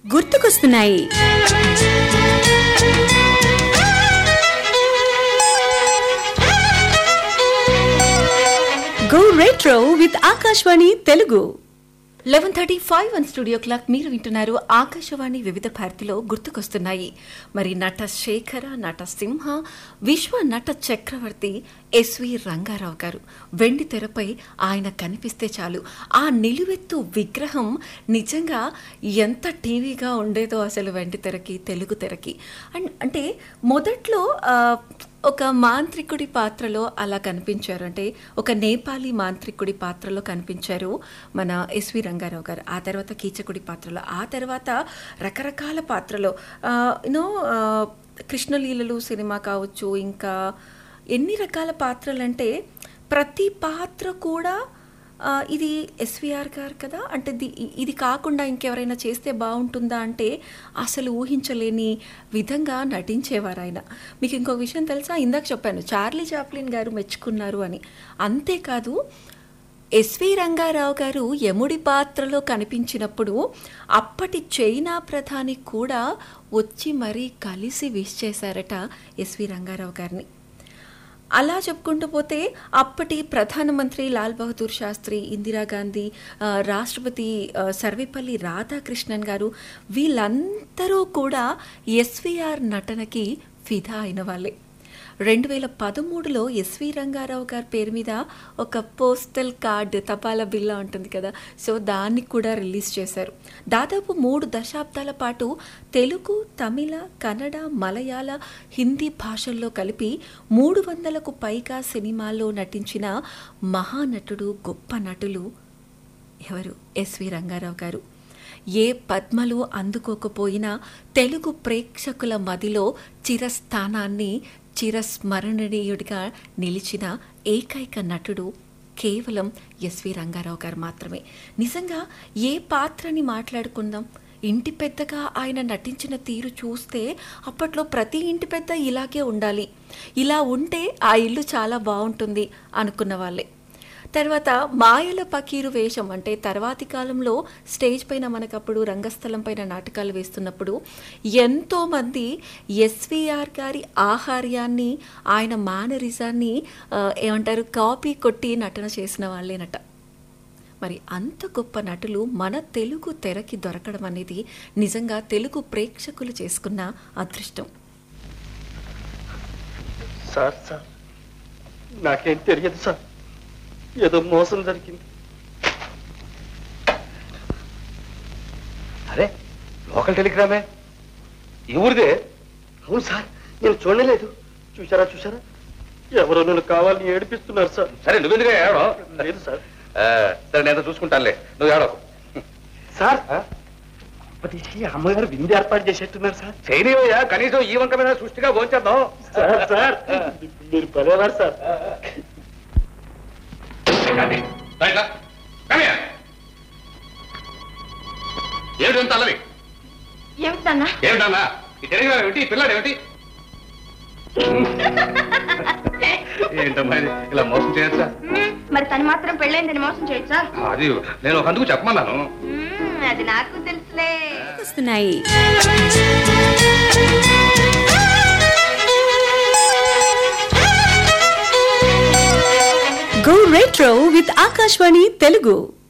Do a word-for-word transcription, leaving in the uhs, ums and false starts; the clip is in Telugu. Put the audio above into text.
గుర్తుకొస్తున్నాయి. Go retro with Akashvani Telugu. Eleven thirty five one studio clock. మీరు వింటున్నారు ఆకాశవాణి వివిధ భారతిలో గుర్తుకొస్తున్నాయి. మరి నట శేఖర, నట సింహ, విశ్వ నట చక్రవర్తి ఎస్వి రంగారావు గారు. వెండి తెరపై ఆయన కనిపిస్తే చాలు ఆ నిలువెత్తు విగ్రహం నిజంగా ఎంత టీవీగా ఉండేదో అసలు వెండి తెరకి, తెలుగు తెరకి. అండ్ అంటే మొదట్లో ఒక మాంత్రికుడి పాత్రలో అలా కనిపించారు, అంటే ఒక నేపాలీ మాంత్రికుడి పాత్రలో కనిపించారు మన ఎస్వి రంగారావు గారు. ఆ తర్వాత కీచకుడి పాత్రలో, ఆ తర్వాత రకరకాల పాత్రలో యూనో కృష్ణలీలలు సినిమా కావచ్చు, ఇంకా ఎన్ని రకాల పాత్రలు అంటే ప్రతి పాత్ర కూడా ఇది ఎస్విఆర్ గారు కదా, అంటే ఇది కాకుండా ఇంకెవరైనా చేస్తే బాగుంటుందా అంటే అసలు ఊహించలేని విధంగా నటించేవారు ఆయన. మీకు ఇంకొక విషయం తెలుసా, ఇందాక చెప్పాను చార్లీ చాప్లిన్ గారు మెచ్చుకున్నారు అని. అంతేకాదు ఎస్వి రంగారావు గారు యముడి పాత్రలో కనిపించినప్పుడు అప్పటి చైనా ప్రధాని కూడా వచ్చి మరీ కలిసి విష్ చేశారట ఎస్వి రంగారావు గారిని. అలా చెప్పుకుంటూ పోతే అప్పటి ప్రధానమంత్రి లాల్ బహదూర్ శాస్త్రి, ఇందిరాగాంధీ, రాష్ట్రపతి సర్వేపల్లి రాధాకృష్ణన్ గారు, వీళ్ళందరూ కూడా ఎస్విఆర్ నటనకి ఫిదా అయిన వాళ్ళే. రెండు వేల పదమూడులో ఎస్వి రంగారావు గారి పేరు మీద ఒక పోస్టల్ కార్డ్, తపాలా బిల్ల ఉంటుంది కదా, సో దాన్ని కూడా రిలీజ్ చేశారు. దాదాపు మూడు దశాబ్దాల పాటు తెలుగు, తమిళ, కన్నడ, మలయాళ, హిందీ భాషల్లో కలిపి మూడు వందలకు పైగా సినిమాల్లో నటించిన మహానటుడు, గొప్ప నటులు ఎవరు? ఎస్వి రంగారావు గారు. ఏ పద్మలు అందుకోకపోయినా తెలుగు ప్రేక్షకుల మదిలో చిరస్థానాన్ని, చిరస్మరణీయుడిగా నిలిచిన ఏకైక నటుడు కేవలం ఎస్వి రంగారావు గారు మాత్రమే. నిజంగా ఏ పాత్రని మాట్లాడుకుందాం, ఇంటి పెద్దగా ఆయన నటించిన తీరు చూస్తే అప్పట్లో ప్రతి ఇంటి పెద్ద ఇలాగే ఉండాలి, ఇలా ఉంటే ఆ ఇల్లు చాలా బాగుంటుంది అనుకున్న వాళ్ళే. తర్వాత మాయల పకీరు వేషం, అంటే తర్వాతి కాలంలో స్టేజ్ పైన మనకప్పుడు రంగస్థలం పైన నాటకాలు వేస్తున్నప్పుడు ఎంతోమంది ఎస్విఆర్ గారి ఆహార్యాన్ని, ఆయన మేనరిజాన్ని ఏమంటారు కాపీ కొట్టి నటన చేసిన వాళ్ళేనట. మరి అంత గొప్ప నటులు మన తెలుగు తెరకి దొరకడం అనేది నిజంగా తెలుగు ప్రేక్షకులు చేసుకున్న అదృష్టం. సార్ సార్ నాకేం తెలియదు సార్, ఏదో మోసం జరిగింది. అరే లోకల్ టెలిగ్రామే, ఈ ఊరిదే. అవును సార్, నేను చూడలేదు. చూసారా చూసారా, ఎవరో నన్ను కావాలని ఏడిపిస్తున్నారు సార్. సరే నువ్వెందుగా ఏడో? లేదు సార్. సరే నేను చూసుకుంటానులే, నువ్వు ఏడో. సార్ అప్పటికి అమ్మగారు విందు ఏర్పాటు చేసేట్టున్నారు సార్. చేయనివయ్యా, కనీసం ఈ వంక మీద సృష్టిగా భోంచేద్దాం. సార్ సార్ మీరు పదేవారు సార్. ఏమిటి అల్లవి? ఏమిటన్నా ఏమిటన్నా ఈ టెలిగ్రామ్ ఏమిటి, ఈ పిల్లాడు ఏమిటి? ఏంటమ్మా ఇలా మోసం చేయొచ్చా? మరి తను మాత్రం పెళ్ళైందని మోసం చేయొచ్చా? అది నేను ఒక అందుకు చెప్పమన్నాను. అది నాకు తెలుసులే. వస్తున్నాయి. Go Retro with Akashvani Telugu.